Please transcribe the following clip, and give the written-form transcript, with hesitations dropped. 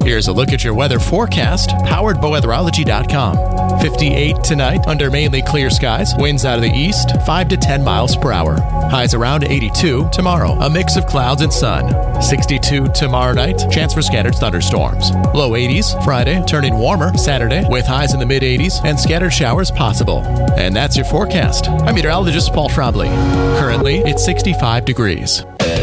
Here's a look at your weather forecast, powered by weatherology.com. 58 tonight under mainly clear skies, winds out of the east, 5 to 10 miles per hour. Highs around 82 tomorrow, a mix of clouds and sun. 62 tomorrow night, chance for scattered thunderstorms. Low 80s Friday, turning warmer Saturday with highs in the mid 80s and scattered showers possible. And that's your forecast. I'm meteorologist Paul Trombley. Currently, it's 65 degrees.